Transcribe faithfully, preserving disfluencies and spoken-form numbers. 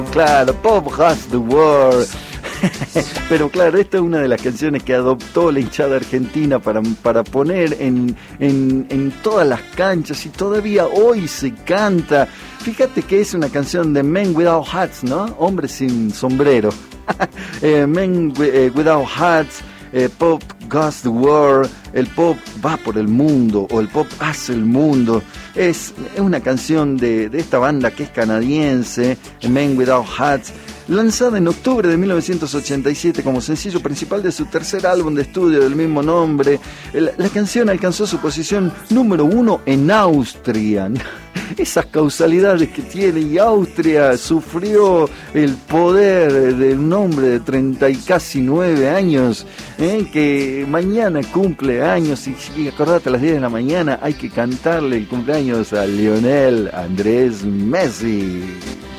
Claro, Pop Has the World. Pero claro, esta es una de las canciones que adoptó la hinchada argentina para, para poner en, en, en todas las canchas y todavía hoy se canta. Fíjate que es una canción de Men Without Hats, ¿no? Hombres sin sombrero. eh, Men eh, Without Hats, eh, Pop Goes the World, el pop va por el mundo o el pop hace el mundo. Es, es una canción de, de esta banda que es canadiense, Men Without Hats, lanzada en octubre de mil novecientos ochenta y siete como sencillo principal de su tercer álbum de estudio del mismo nombre. La, la canción alcanzó su posición número uno en Austria. Esas causalidades que tiene, y Austria sufrió el poder de un hombre de treinta y casi nueve años, ¿eh? que mañana cumple años, y, y acordate, a las diez de la mañana hay que cantarle el cumpleaños a Lionel Andrés Messi.